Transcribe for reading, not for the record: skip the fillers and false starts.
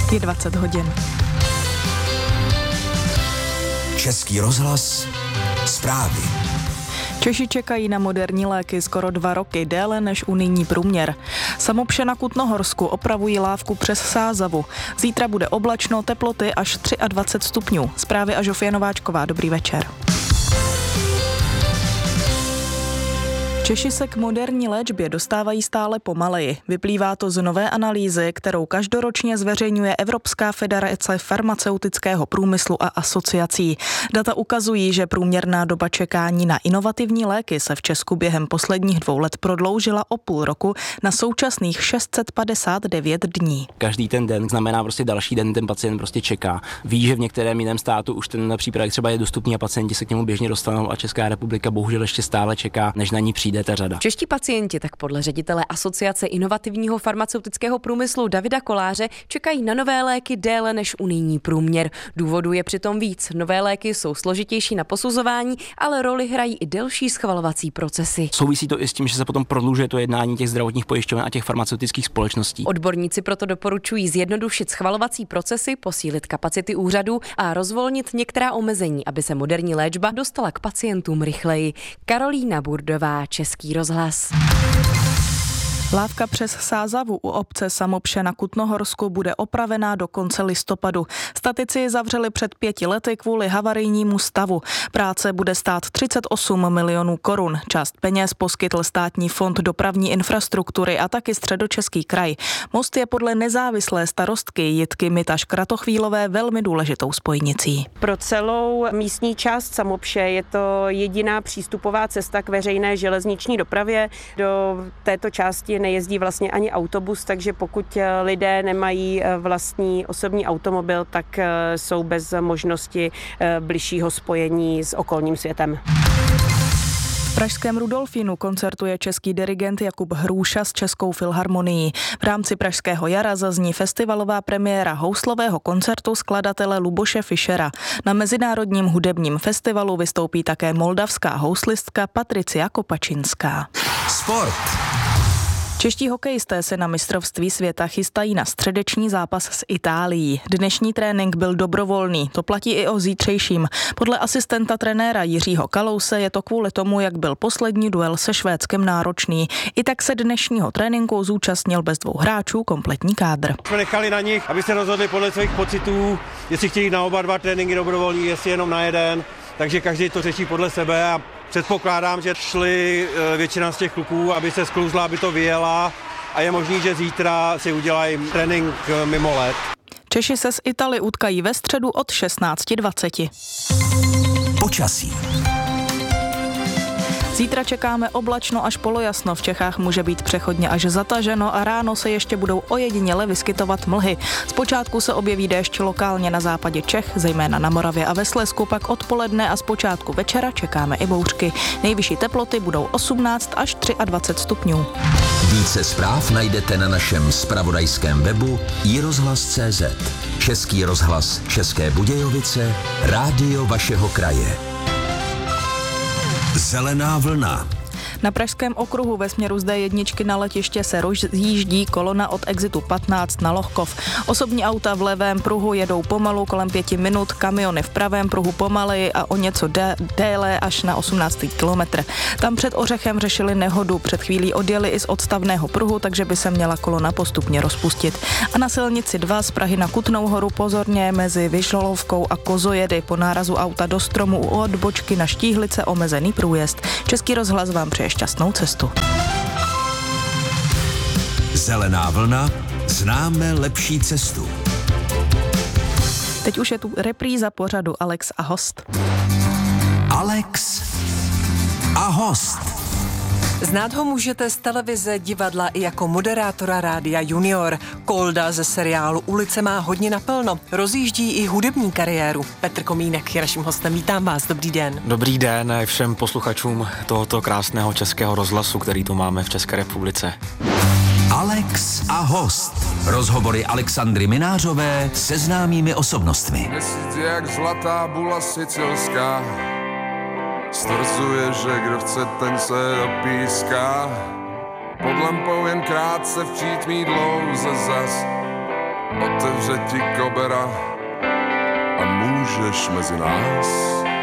Je 20 hodin. Český rozhlas, zprávy. Češi čekají na moderní léky skoro 2 roky, déle než unijní průměr. Samopše na Kutnohorsku opravují lávku přes Sázavu. Zítra bude oblačno, teploty až 23 stupňů. Zprávy a Žofie Nováčková, dobrý večer. Češi se k moderní léčbě dostávají stále pomaleji. Vyplývá to z nové analýzy, kterou každoročně zveřejňuje Evropská federace farmaceutického průmyslu a asociací. Data ukazují, že průměrná doba čekání na inovativní léky se v Česku během posledních 2 let prodloužila o půl roku na současných 659 dní. Každý ten den znamená prostě další den, ten pacient prostě čeká. Ví, že v některém jiném státu už ten přípravek třeba je dostupný a pacienti se k němu běžně dostanou a Česká republika bohužel ještě stále čeká, než na ní přijde ta řada. Čeští pacienti tak podle ředitele Asociace inovativního farmaceutického průmyslu Davida Koláře čekají na nové léky déle než unijní průměr. Důvodů je přitom víc. Nové léky jsou složitější na posuzování, ale roli hrají i delší schvalovací procesy. Souvisí to i s tím, že se potom prodlužuje to jednání těch zdravotních pojišťoven a těch farmaceutických společností. Odborníci proto doporučují zjednodušit schvalovací procesy, posílit kapacity úřadů a rozvolnit některá omezení, aby se moderní léčba dostala k pacientům rychleji. Karolína Burdová, Český rozhlas. Lávka přes Sázavu u obce Samopše na Kutnohorsku bude opravená do konce listopadu. Statici ji zavřeli před 5 lety kvůli havarijnímu stavu. Práce bude stát 38 milionů korun. Část peněz poskytl Státní fond dopravní infrastruktury a taky Středočeský kraj. Most je podle nezávislé starostky Jitky Mitaš Kratochvílové velmi důležitou spojnicí. Pro celou místní část Samopše je to jediná přístupová cesta k veřejné železniční dopravě. Do této části nejezdí vlastně ani autobus, takže pokud lidé nemají vlastní osobní automobil, tak jsou bez možnosti bližšího spojení s okolním světem. V pražském Rudolfínu koncertuje český dirigent Jakub Hrůša s Českou filharmonií. V rámci Pražského jara zazní festivalová premiéra houslového koncertu skladatele Luboše Fischera. Na Mezinárodním hudebním festivalu vystoupí také moldavská houslistka Patricia Kopačinská. Sport. Čeští hokejisté se na mistrovství světa chystají na středeční zápas s Itálií. Dnešní trénink byl dobrovolný, to platí i o zítřejším. Podle asistenta trenéra Jiřího Kalouse je to kvůli tomu, jak byl poslední duel se Švédskem náročný. I tak se dnešního tréninku zúčastnil bez 2 hráčů kompletní kádr. Jsme nechali na nich, aby se rozhodli podle svých pocitů, jestli chtějí na oba 2 tréninky dobrovolný, jestli jenom na jeden. Takže každý to řeší podle sebe a předpokládám, že šli většina z těch kluků, aby se sklouzla, aby to vyjela a je možný, že zítra si udělají trénink mimo let. Češi se s Italy utkají ve středu od 16:20. Počasí. Zítra čekáme oblačno až polojasno, v Čechách může být přechodně až zataženo a ráno se ještě budou ojediněle vyskytovat mlhy. Zpočátku se objeví déšť lokálně na západě Čech, zejména na Moravě a ve Slezsku, pak odpoledne a zpočátku večera čekáme i bouřky. Nejvyšší teploty budou 18 až 23 stupňů. Více zpráv najdete na našem zpravodajském webu iRozhlas.cz. Český rozhlas České Budějovice, rádio vašeho kraje. Zelená vlna. Na pražském okruhu ve směru z D1 na letiště se rozjíždí kolona od exitu 15 na Lohkov. Osobní auta v levém pruhu jedou pomalu kolem 5 minut, kamiony v pravém pruhu pomaleji a o něco déle až na 18. kilometr. Tam před Ořechem řešili nehodu, před chvílí odjeli i z odstavného pruhu, takže by se měla kolona postupně rozpustit. A na silnici 2 z Prahy na Kutnou Horu pozorně mezi Vyžlolovkou a Kozojedy po nárazu auta do stromu u odbočky na Štíhlice omezený průjezd. Český rozhlas vám přeje šťastnou cestu. Zelená vlna, známe lepší cestu. Teď už je tu repríza pořadu Alex a host. Alex a host. Znát ho můžete z televize, divadla i jako moderátora Rádia Junior. Kolda ze seriálu Ulice má hodně naplno. Rozjíždí i hudební kariéru. Petr Komínek je naším hostem. Vítám vás, dobrý den. Dobrý den všem posluchačům tohoto krásného českého rozhlasu, který tu máme v České republice. Alex a host. Rozhovory Alexandry Minářové se známými osobnostmi. Měsíc jak zlatá bula sicilská, stvrzuje, že kdo chce, ten se opíská. Pod lampou jen krátce v přítmí dlouze zas, otevře ti kobera a můžeš mezi nás